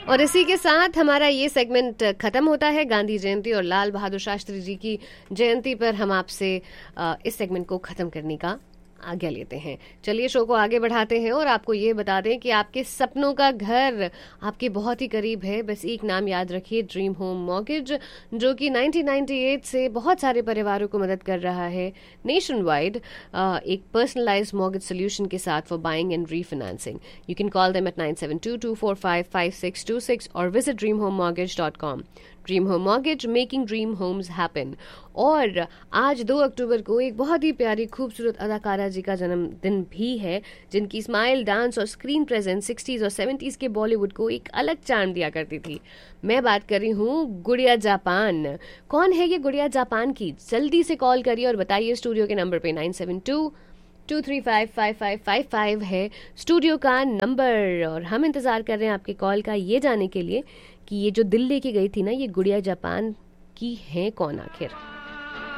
और इसी के साथ हमारा ये सेगमेंट खत्म होता है। गांधी जयंती और लाल बहादुर शास्त्री जी की जयंती पर हम आपसे इस सेगमेंट को खत्म करने का आज्ञा लेते हैं। चलिए शो को आगे बढ़ाते हैं और आपको ये बता दें कि आपके सपनों का घर आपके बहुत ही करीब है। बस एक नाम याद रखिए, ड्रीम होम मॉर्गेज, जो कि 1998 से बहुत सारे परिवारों को मदद कर रहा है नेशन वाइड, एक पर्सनलाइज्ड मॉर्गेज सोल्यूशन के साथ for buying and refinancing. You can call them at 9722455626 और visit dreamhomemortgage.com। Dream home mortgage, making dream Holmes happen. और आज 2 अक्टूबर को एक बहुत ही प्यारी खूबसूरत अदाकारा जी का जन्मदिन भी है, जिनकी स्माइल, डांस और स्क्रीन प्रेजेंस 60s और 70s के बॉलीवुड को एक अलग चार्म दिया करती थी। मैं बात कर रही हूँ गुड़िया जापान। कौन है ये गुड़िया जापान की? जल्दी से कॉल करिए और बताइए स्टूडियो के नंबर पे 9722355555 है स्टूडियो का नंबर। और हम इंतज़ार कर रहे हैं आपके कॉल का, ये जानने के लिए कि ये जो दिल लेके गई थी ना, ये गुड़िया जापान की है कौन आखिर।